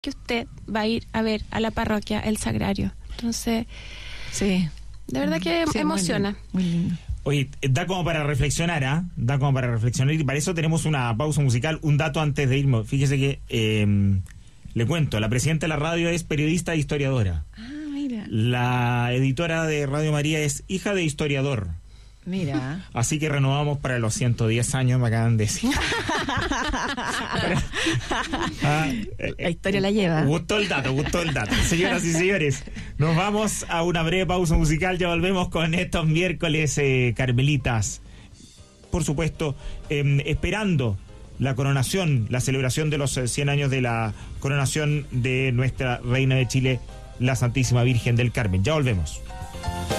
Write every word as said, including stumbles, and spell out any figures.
que usted va a ir a ver a la parroquia El Sagrario. Entonces, sí, de verdad que sí, emociona. Muy lindo. Muy lindo. Oye, da como para reflexionar, ¿ah? ¿eh? Da como para reflexionar y para eso tenemos una pausa musical. Un dato antes de irme. Fíjese que, eh, le cuento, la presidenta de la radio es periodista e historiadora. Ah, mira. La editora de Radio María es hija de historiador. Mira. Así que renovamos para los ciento diez años, me acaban de decir. ah, eh, la historia la lleva. Gustó el dato, gustó el dato. Señoras y señores, nos vamos a una breve pausa musical. Ya volvemos con estos miércoles eh, carmelitas. Por supuesto, eh, esperando la coronación, la celebración de los cien años de la coronación de nuestra Reina de Chile, la Santísima Virgen del Carmen. Ya volvemos.